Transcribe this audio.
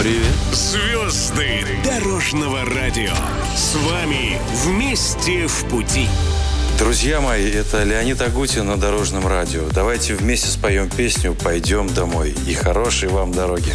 Привет. Звезды дорожного радио. С вами вместе в пути. Друзья мои, это Леонид Агутин на Дорожном радио. Давайте вместе споем песню «Пойдем домой». И хорошей вам дороги.